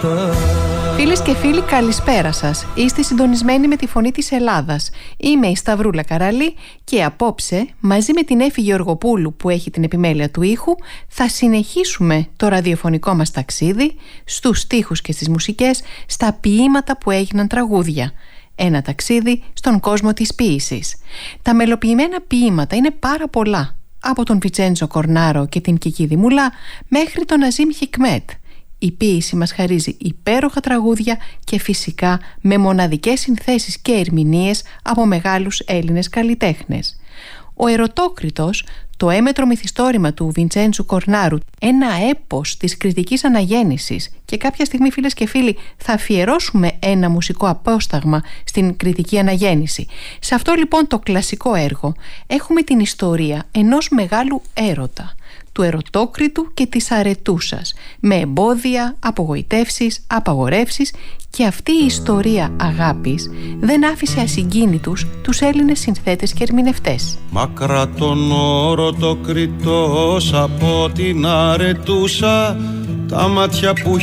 Φίλες και φίλοι, καλησπέρα σας. Είστε συντονισμένοι με τη Φωνή της Ελλάδας. Είμαι η Σταυρούλα Καραλή και απόψε, μαζί με την Έφη Γεωργοπούλου που έχει την επιμέλεια του ήχου, θα συνεχίσουμε το ραδιοφωνικό μας ταξίδι στους στίχους και στις μουσικές, στα ποίηματα που έγιναν τραγούδια. Ένα ταξίδι στον κόσμο της ποίησης. Τα μελοποιημένα ποίηματα είναι πάρα πολλά, από τον Βιτσέντζο Κορνάρο και την Κική Δημουλά μέχρι τον Αζίμ Χικμέτ. Η ποίηση μας χαρίζει υπέροχα τραγούδια και φυσικά με μοναδικές συνθέσεις και ερμηνείες από μεγάλους Έλληνες καλλιτέχνες. Ο Ερωτόκριτος, το έμετρο μυθιστόρημα του Βιτσέντζου Κορνάρου, ένα έπος της κριτικής αναγέννησης, και κάποια στιγμή, φίλες και φίλοι, θα αφιερώσουμε ένα μουσικό απόσταγμα στην κριτική αναγέννηση. Σε αυτό λοιπόν το κλασικό έργο έχουμε την ιστορία ενός μεγάλου έρωτα, του Ερωτόκριτου και της Αρετούσας, με εμπόδια, απογοητεύσεις, απαγορεύσεις, και αυτή η ιστορία αγάπης δεν άφησε ασυγκίνητους τους Έλληνες συνθέτες και ερμηνευτές. Μακρά τον Ερωτόκριτος από την Αρετούσα, τα μάτια που